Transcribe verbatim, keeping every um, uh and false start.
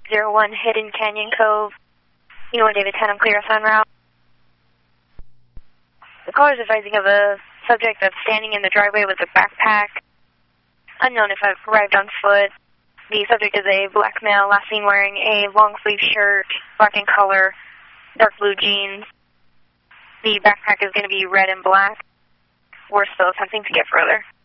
zero one Hidden Canyon Cove, you know, David ten, I'm clear on route. The caller is advising of a subject that's standing in the driveway with a backpack. Unknown if I've arrived on foot. The subject is a black male, last seen wearing a long sleeve shirt, black in color, dark blue jeans. The backpack is going to be red and black. We're still attempting to get further.